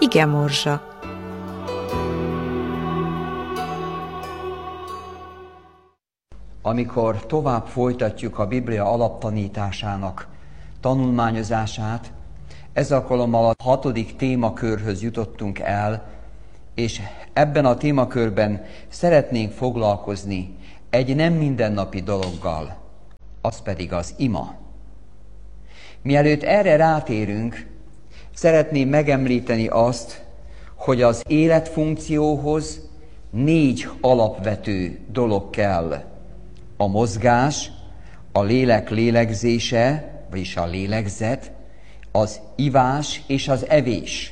Igemorzsa. Amikor tovább folytatjuk a Biblia alaptanításának tanulmányozását, ez alkalommal a 6. témakörhöz jutottunk el, és ebben a témakörben szeretnénk foglalkozni egy nem mindennapi dologgal, az pedig az ima. Mielőtt erre rátérünk, szeretném megemlíteni azt, hogy az életfunkcióhoz 4 alapvető dolog kell. A mozgás, a lélek lélegzése, vagyis a lélegzet, az ivás és az evés.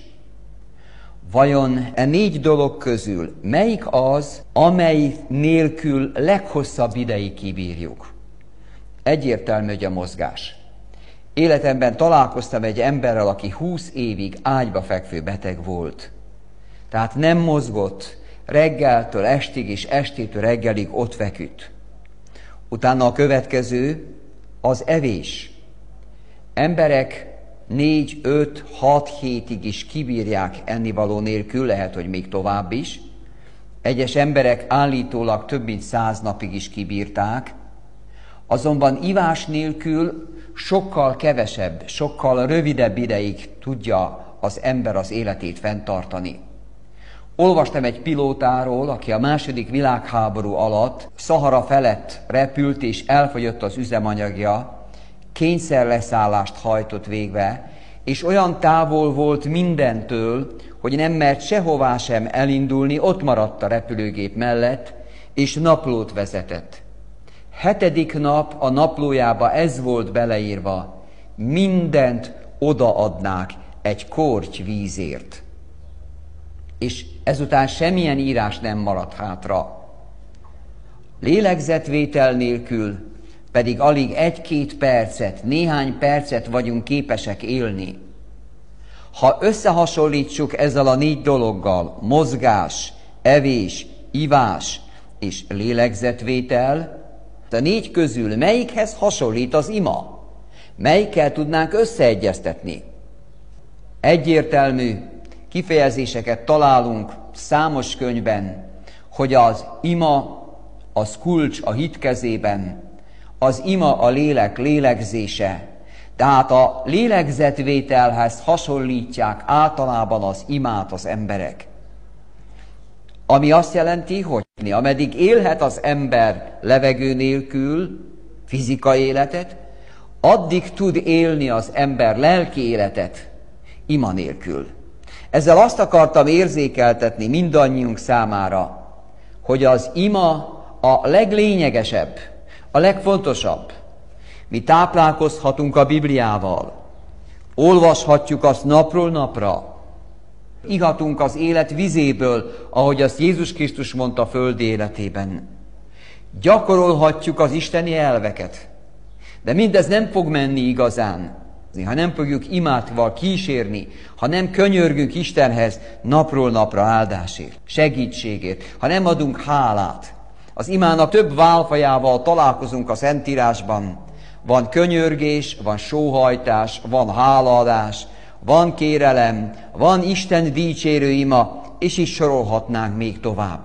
Vajon e 4 dolog közül melyik az, amely nélkül leghosszabb ideig kibírjuk? Egyértelmű, hogy a mozgás. Életemben találkoztam egy emberrel, aki 20 évig ágyba fekvő beteg volt. Tehát nem mozgott, reggeltől estig és estétől reggelig ott feküdt. Utána a következő az evés. Emberek 4, 5, 6 hétig is kibírják ennivaló nélkül, lehet, hogy még tovább is. Egyes emberek állítólag több mint 100 napig is kibírták, azonban ivás nélkül sokkal kevesebb, sokkal rövidebb ideig tudja az ember az életét fenntartani. Olvastam egy pilótáról, aki a II. Világháború alatt Szahara felett repült, és elfogyott az üzemanyagja, kényszerleszállást hajtott végbe, és olyan távol volt mindentől, hogy nem mert sehová sem elindulni, ott maradt a repülőgép mellett, és naplót vezetett. 7. nap a naplójába ez volt beleírva: mindent odaadnák egy korty vízért. És ezután semmilyen írás nem maradt hátra. Lélegzetvétel nélkül pedig alig 1-2 percet, néhány percet vagyunk képesek élni. Ha összehasonlítsuk ezzel a 4 dologgal, mozgás, evés, ivás és lélegzetvétel, a 4 közül melyikhez hasonlít az ima? Melyikkel tudnánk összeegyeztetni? Egyértelmű kifejezéseket találunk számos könyvben, hogy az ima az kulcs a hit kezében, az ima a lélek lélegzése. Tehát a lélegzetvételhez hasonlítják általában az imát az emberek. Ami azt jelenti, hogy ameddig élhet az ember levegő nélkül, fizikai életet, addig tud élni az ember lelki életet ima nélkül. Ezzel azt akartam érzékeltetni mindannyiunk számára, hogy az ima a leglényegesebb, a legfontosabb. Mi táplálkozhatunk a Bibliával, olvashatjuk azt napról napra, ihatunk az élet vizéből, ahogy azt Jézus Krisztus mondta földi életében. Gyakorolhatjuk az isteni elveket, de mindez nem fog menni igazán, ha nem fogjuk imával kísérni, ha nem könyörgünk Istenhez napról napra áldásért, segítségért, ha nem adunk hálát. Az imának több válfajával találkozunk a Szentírásban. Van könyörgés, van sóhajtás, van hálaadás, van kérelem, van Isten dicsérő ima, és is sorolhatnánk még tovább.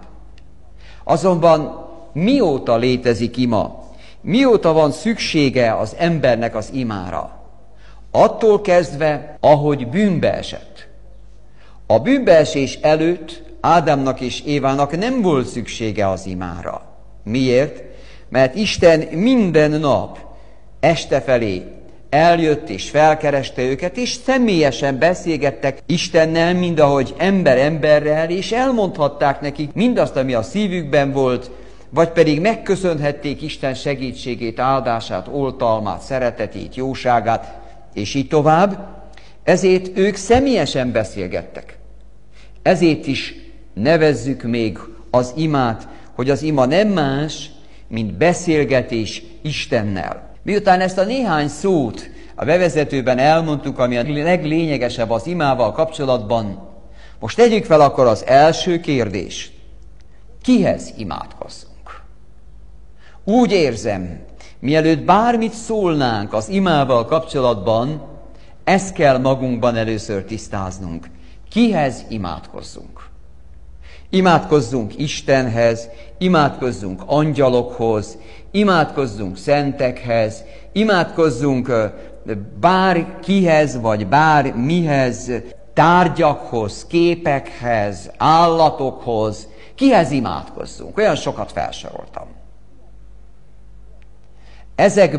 Azonban mióta létezik ima? Mióta van szüksége az embernek az imára? Attól kezdve, ahogy bűnbe esett. A bűnbeesés előtt Ádámnak és Évának nem volt szüksége az imára. Miért? Mert Isten minden nap este felé eljött és felkereste őket, és személyesen beszélgettek Istennel, mindahogy ember emberrel, és elmondhatták nekik mindazt, ami a szívükben volt, vagy pedig megköszönhették Isten segítségét, áldását, oltalmát, szeretetét, jóságát, és így tovább. Ezért ők személyesen beszélgettek. Ezért is nevezzük még az imát, hogy az ima nem más, mint beszélgetés Istennel. Miután ezt a néhány szót a bevezetőben elmondtuk, ami a leglényegesebb az imával kapcsolatban, most tegyük fel akkor az első kérdést. Kihez imádkozzunk? Úgy érzem, mielőtt bármit szólnánk az imával kapcsolatban, ezt kell magunkban először tisztáznunk. Kihez imádkozzunk? Imádkozzunk Istenhez, imádkozzunk angyalokhoz, imádkozzunk szentekhez, imádkozzunk bárkihez, vagy bármihez, tárgyakhoz, képekhez, állatokhoz. Kihez imádkozzunk? Olyan sokat felsoroltam. Ezek